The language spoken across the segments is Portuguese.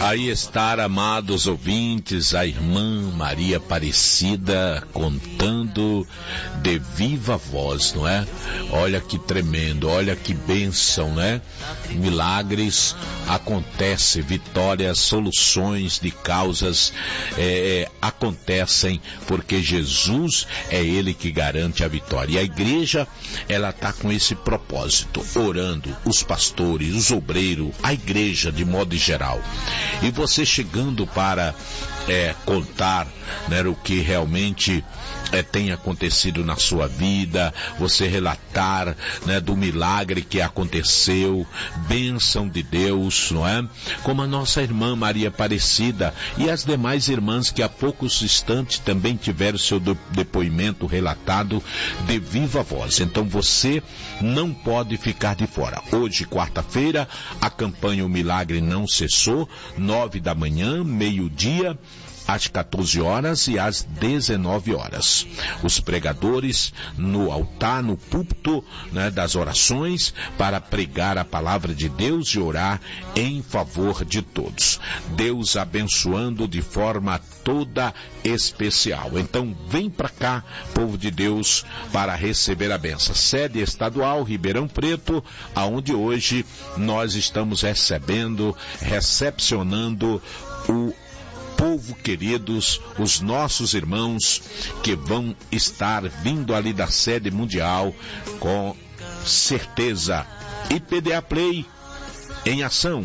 Aí está, amados ouvintes, a irmã Maria Aparecida contando de viva voz, não é? Olha que tremendo, olha que bênção, né? Milagres acontecem, vitórias, soluções de causas acontecem porque Jesus é Ele que garante a vitória. E a igreja, ela está com esse propósito, orando, os pastores, os obreiros, a igreja de modo geral. E você chegando para contar, né, o que realmente tem acontecido na sua vida, você relatar, né, do milagre que aconteceu, bênção de Deus, não é? Como a nossa irmã Maria Aparecida e as demais irmãs que há poucos instantes também tiveram seu depoimento relatado de viva voz. Então você não pode ficar de fora. Hoje, quarta-feira, a campanha O Milagre Não Cessou, 9 da manhã, meio-dia, às 14 horas e às 19 horas. Os pregadores no altar, no púlpito, né, das orações, para pregar a palavra de Deus e orar em favor de todos. Deus abençoando de forma toda especial. Então vem para cá, povo de Deus, para receber a benção. Sede estadual Ribeirão Preto, aonde hoje nós estamos recepcionando o povo queridos, os nossos irmãos que vão estar vindo ali da sede mundial com certeza. IPDA Play em ação.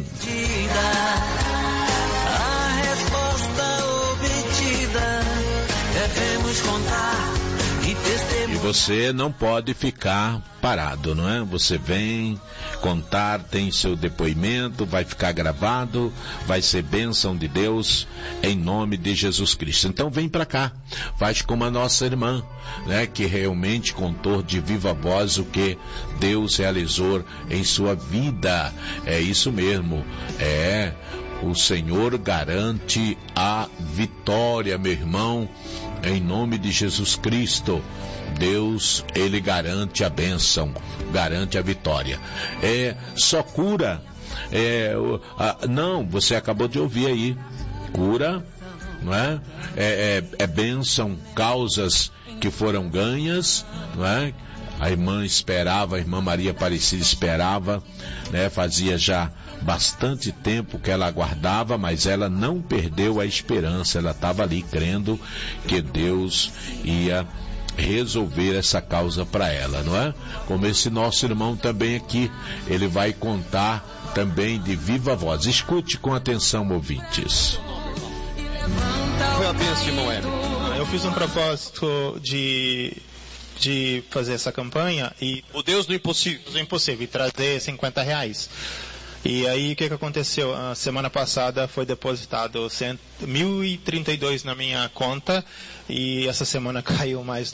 A resposta obtida, devemos contar e testemunhar. E você não pode ficar parado, não é? Você vem contar, tem seu depoimento, vai ficar gravado, vai ser bênção de Deus em nome de Jesus Cristo. Então vem para cá, faz como a nossa irmã, né, que realmente contou de viva voz o que Deus realizou em sua vida. É isso mesmo, o Senhor garante a vitória, meu irmão, em nome de Jesus Cristo. Deus, Ele garante a bênção, garante a vitória. Só cura, não, você acabou de ouvir aí, cura, não é? Bênção, causas que foram ganhas, não é? A irmã esperava, a irmã Maria Aparecida esperava, né? Fazia já bastante tempo que ela aguardava, mas ela não perdeu a esperança, ela estava ali crendo que Deus ia resolver essa causa para ela, não é? Como esse nosso irmão também aqui, ele vai contar também de viva voz. Escute com atenção, ouvintes. Foi a bênção, irmão Hélio. Eu fiz um propósito de fazer essa campanha e o Deus do impossível, e trazer R$50. E aí o que aconteceu? A semana passada foi depositado 1.032 na minha conta e essa semana caiu mais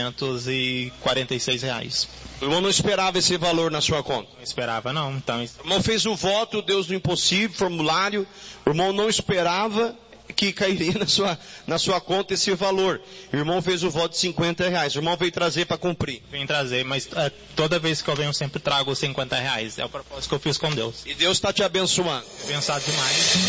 R$946. O irmão não esperava esse valor na sua conta? Não esperava não. Então... O irmão fez o voto, Deus do impossível, formulário, o irmão não esperava que cairia na sua conta esse valor. O irmão fez o voto de R$50. O irmão veio trazer para cumprir. Vem trazer, mas toda vez que eu venho eu sempre trago os R$50. É o propósito que eu fiz com Deus. E Deus está te abençoando. Abençoado demais.